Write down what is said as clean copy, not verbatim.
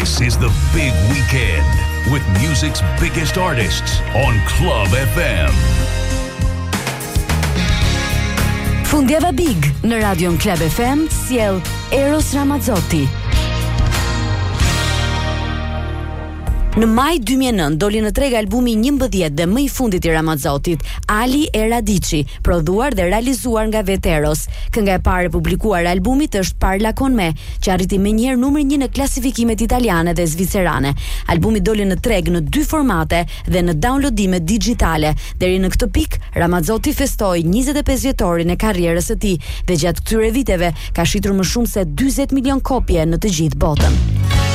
This is the big weekend with music's biggest artists on Club FM. Fundjava Big në Radion Club FM sjell Eros Ramazzotti. Në maj 2009 doli në treg albumi 11 dhe më i fundit i Ramazzotit, Ali e Radici, prodhuar dhe realizuar nga vetë Eros. Kënga e parë e publikuar e albumit është Parla con me, që arriti menjëherë numër 1 në klasifikimet italiane dhe zvicerane. Albumi doli në treg në 2 formate dhe në downloadime digjitale. Deri në këtë pikë, Ramazzotti festoi 25 vjetorin e karrierës së tij dhe gjatë këtyre viteve ka shitur më shumë se 40 milion kopje në të gjithë botën.